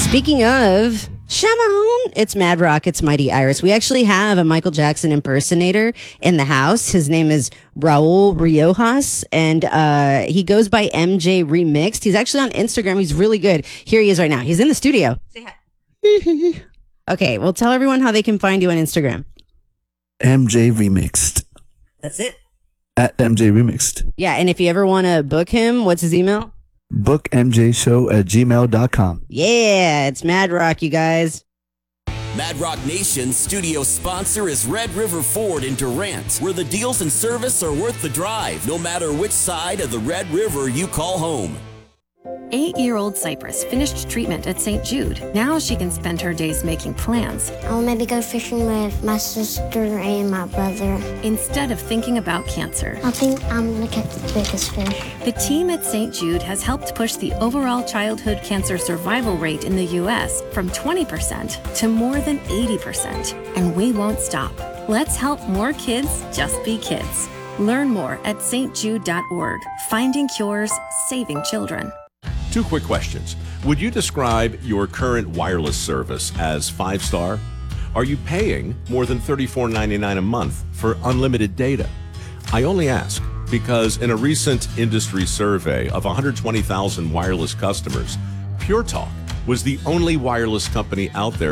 Speaking of Shamahon, it's Mad Rock, it's Mighty Iris. We actually have a Michael Jackson impersonator in the house. His name is Raul Riojas, and he goes by MJ Remixed. He's actually on Instagram. He's really good. Here he is right now. He's in the studio. Say hi. Okay, well, tell everyone how they can find you on Instagram. MJ Remixed. That's it. At MJ Remixed. Yeah, and if you ever want to book him, what's his email? bookmjshow@gmail.com. Yeah, it's Mad Rock, you guys. Mad Rock Nation's studio sponsor is Red River Ford in Durant, where the deals and service are worth the drive, no matter which side of the Red River you call home. 8-year-old Cypress finished treatment at St. Jude. Now she can spend her days making plans I'll maybe go fishing with my sister and my brother. instead of thinking about cancer. I think I'm gonna catch the biggest fish. The team at St. Jude has helped push the overall childhood cancer survival rate in the U.S. from 20% to more than 80%. And we won't stop. Let's help more kids just be kids. Learn more at stjude.org. Finding cures, saving children. 2 quick questions. Would you describe your current wireless service as 5-star? Are you paying more than $34.99 a month for unlimited data? I only ask because in a recent industry survey of 120,000 wireless customers, Pure Talk was the only wireless company out there